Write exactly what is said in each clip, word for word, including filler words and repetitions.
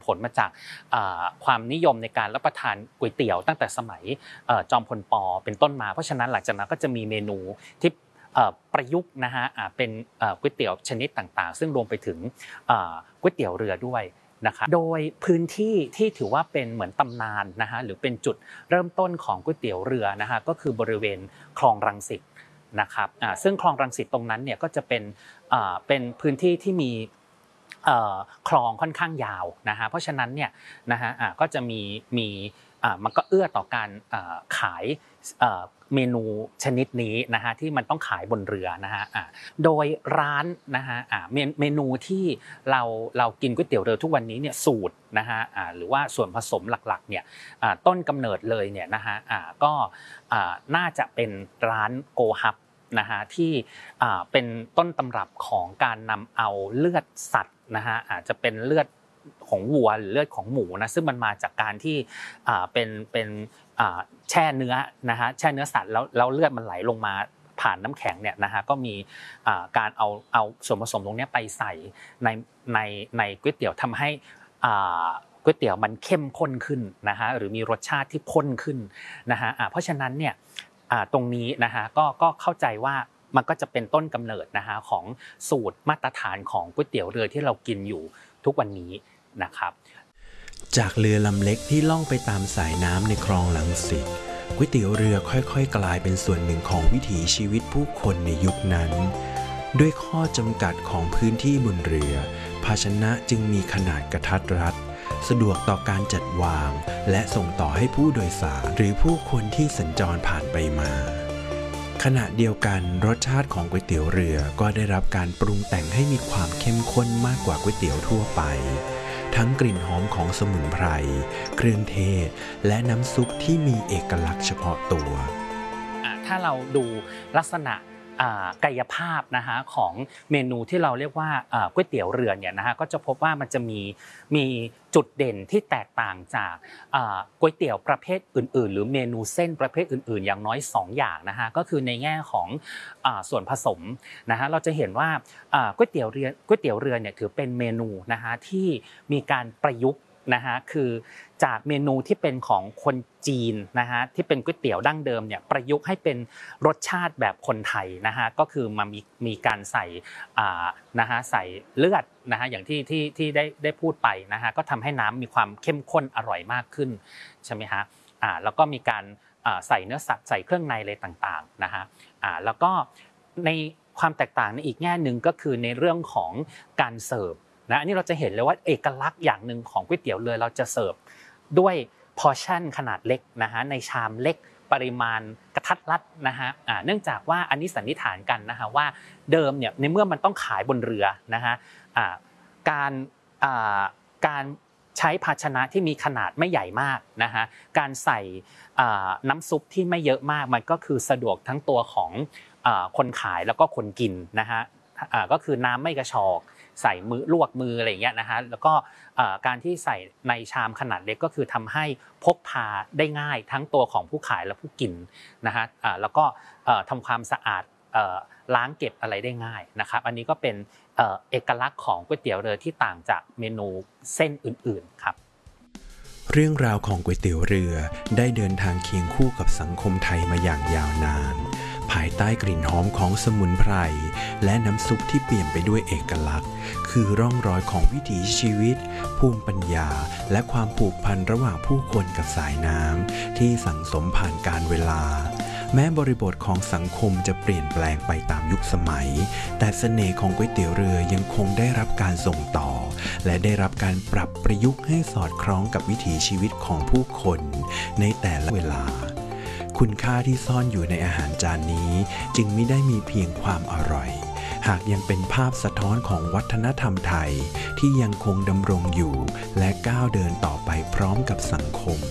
ลมาจากความนิยมในการรับประทานก๋วยเตี๋ยวตั้งแต่สมัยจอมพลป.เป็นต้นมาเพราะฉะนั้นหลังจากนั้นก็จะมีเมนูที่ประยุกต์นะฮะเป็นก๋วยเตี๋ยวชนิดต่างๆซึ่งรวมไปถึงก๋วยเตี๋ยวเรือด้วยนะครับโดยพื้นที่ที่ถือว่าเป็นเหมือนตำนานนะฮะหรือเป็นจุดเริ่มต้นของก๋วยเตี๋ยวเรือนะฮะก็คือบริเวณคลองรังสิตนะครับซึ่งคลองรังสิตตรงนั้นเนี่ยก็จะเป็นเป็นพื้นที่ที่มีคลองค่อนข้างยาวนะฮะเพราะฉะนั้นเนี่ยนะฮะก็จะมีมีมันก็เอื้อต่อการขายเมนูชนิดนี้นะฮะที่มันต้องขายบนเรือนะฮะโดยร้านนะฮะเมนูที่เราเรากินก๋วยเตี๋ยวเรือทุกวันนี้เนี่ยสูตรนะฮะหรือว่าส่วนผสมหลักๆเนี่ยต้นกำเนิดเลยเนี่ยนะฮะก็น่าจะเป็นร้านโกฮับนะฮะที่เป็นต้นตำรับของการนำเอาเลือดสัตว์นะฮะอาจจะเป็นเลือดของวัวหรือเลือดของหมูนะซึ่งมันมาจากการที่เป็นเป็นแช่เนื้อนะฮะแช่เนื้อสัตว์แล้วแล้วเลือดมันไหลลงมาผ่านน้ำแข็งเนี่ยนะฮะก็มีการเอาเอาส่วนผสมตรงนี้ไปใส่ในในในก๋วยเตี๋ยวทำให้ก๋วยเตี๋ยวมันเข้มข้นขึ้นนะฮะหรือมีรสชาติที่ข้นขึ้นนะฮะเพราะฉะนั้นเนี่ยตรงนี้นะฮะก็ก็เข้าใจว่ามันก็จะเป็นต้นกำเนิดนะฮะของสูตรมาตรฐานของก๋วยเตี๋ยวเรือที่เรากินอยู่ทุกวันนี้นะครับจากเรือลำเล็กที่ล่องไปตามสายน้ำในคลองรังสิตก๋วยเตี๋ยวเรือค่อยๆกลายเป็นส่วนหนึ่งของวิถีชีวิตผู้คนในยุคนั้นด้วยข้อจำกัดของพื้นที่บนเรือภาชนะจึงมีขนาดกระทัดรัดสะดวกต่อการจัดวางและส่งต่อให้ผู้โดยสารหรือผู้คนที่สัญจรผ่านไปมาขณะเดียวกันรสชาติของก๋วยเตี๋ยวเรือก็ได้รับการปรุงแต่งให้มีความเข้มข้นมากกว่าก๋วยเตี๋ยวทั่วไปทั้งกลิ่นหอมของสมุนไพรเครื่องเทศและน้ำซุปที่มีเอกลักษณ์เฉพาะตัวถ้าเราดูลักษณะกายภาพนะฮะของเมนูที่เราเรียกว่าก๋วยเตี๋ยวเรือเนี่ยนะฮะก็จะพบว่ามันจะมีมีจุดเด่นที่แตกต่างจากก๋วยเตี๋ยวประเภทอื่นๆหรือเมนูเส้นประเภทอื่นๆอย่างน้อยสองอย่างนะฮะก็คือในแง่ของส่วนผสมนะฮะเราจะเห็นว่าก๋วยเตี๋ยวเรือก๋วยเตี๋ยวเรือเนี่ยถือเป็นเมนูนะฮะที่มีการประยุกต์นะฮะคือจากเมนูที่เป็นของคนจีนนะฮะที่เป็นก๋วยเตี๋ยวดั้งเดิมเนี่ยประยุกต์ให้เป็นรสชาติแบบคนไทยนะฮะก็คือมามีมีการใส่อ่านะฮะใส่เลือดนะฮะอย่างที่ที่ที่ได้ได้พูดไปนะฮะก็ทำให้น้ำมีความเข้มข้นอร่อยมากขึ้นใช่ไหมฮะอ่าแล้วก็มีการอ่าใส่เนื้อสัตว์ใส่เครื่องในอะไรต่างๆนะฮะอ่าแล้วก็ในความแตกต่างในอีกแง่นึงก็คือในเรื่องของการเสิร์ฟนะอันนี้เราจะเห็นเลยว่าเอกลักษณ์อย่างนึงของก๋วยเตี๋ยวเรือเราจะเสิร์ฟด้วยพอร์ชั่นขนาดเล็กนะฮะในชามเล็กปริมาณกระทัดรัดนะฮะอ่าเนื่องจากว่าอันนี้สันนิษฐานกันนะฮะว่าเดิมเนี่ยในเมื่อมันต้องขายบนเรือนะฮะอ่าการอ่าการใช้ภาชนะที่มีขนาดไม่ใหญ่มากนะฮะการใส่อ่าน้ำซุปที่ไม่เยอะมากมันก็คือสะดวกทั้งตัวของอ่าคนขายแล้วก็คนกินนะฮะอ่าก็คือน้ำไม่กระชอกใส่มือลวกมืออะไรอย่างเงี้ยนะฮะแล้วก็การที่ใส่ในชามขนาดเล็กก็คือทำให้พกพาได้ง่ายทั้งตัวของผู้ขายและผู้กินนะฮะแล้วก็ทำความสะอาดล้างเก็บอะไรได้ง่ายนะครับอันนี้ก็เป็นเอกลักษณ์ของก๋วยเตี๋ยวเรือที่ต่างจากเมนูเส้นอื่นๆครับเรื่องราวของก๋วยเตี๋ยวเรือได้เดินทางเคียงคู่กับสังคมไทยมาอย่างยาวนานภายใต้กลิ่นหอมของสมุนไพรและน้ำซุปที่เปลี่ยนไปด้วยเอกลักษณ์คือร่องรอยของวิถีชีวิตภูมิปัญญาและความผูกพันระหว่างผู้คนกับสายน้ำที่สั่งสมผ่านกาลเวลาแม้บริบทของสังคมจะเปลี่ยนแปลงไปตามยุคสมัยแต่เสน่ห์ของก๋วยเตี๋ยวเรือยังคงได้รับการส่งต่อและได้รับการปรับประยุกต์ให้สอดคล้องกับวิถีชีวิตของผู้คนในแต่ละเวลาคุณค่าที่ซ่อนอยู่ในอาหารจานนี้จึงไม่ได้มีเพียงความอร่อยหากยังเป็นภาพสะท้อนของวัฒนธรรมไทยที่ยังคงดำรงอยู่และก้าวเดินต่อไปพร้อมกับสังคม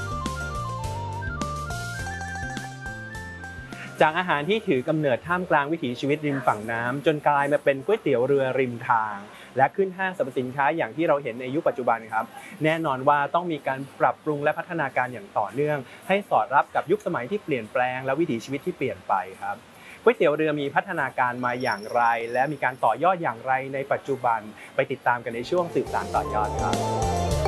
จากอาหารที่ถือกำเนิดท่ามกลางวิถีชีวิตริมฝั่งน้ำจนกลายมาเป็นก๋วยเตี๋ยวเรือริมทางและขึ้นห้างสรรพสินค้าอย่างที่เราเห็นในยุคปัจจุบันครับแน่นอนว่าต้องมีการปรับปรุงและพัฒนาการอย่างต่อเนื่องให้สอดรับกับยุคสมัยที่เปลี่ยนแปลงและวิถีชีวิตที่เปลี่ยนไปครับก๋วยเตี๋ยวเรือมีพัฒนาการมาอย่างไรและมีการต่อยอดอย่างไรในปัจจุบันไปติดตามกันในช่วงสืบสานต่อยอดครับ